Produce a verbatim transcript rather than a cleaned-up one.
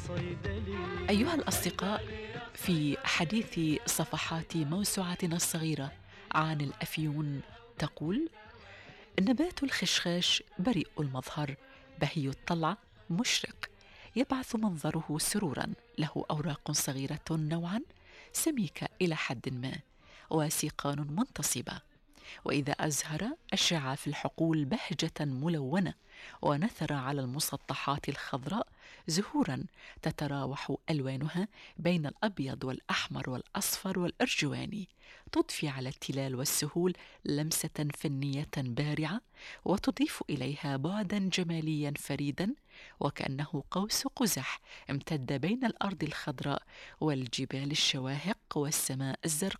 أيها الأصدقاء، في حديث صفحات موسوعتنا الصغيرة عن الأفيون تقول: نبات الخشخاش بريء المظهر، بهي الطلعة، مشرق، يبعث منظره سرورا، له أوراق صغيرة نوعا، سميكة إلى حد ما، وسيقان منتصبة، وإذا أزهر أشع في الحقول بهجة ملونة، ونثر على المسطحات الخضراء زهورا تتراوح ألوانها بين الأبيض والأحمر والأصفر والأرجواني، تضفي على التلال والسهول لمسة فنية بارعة، وتضيف إليها بعدا جماليا فريدا، وكأنه قوس قزح امتد بين الأرض الخضراء والجبال الشواهق والسماء الزرقاء.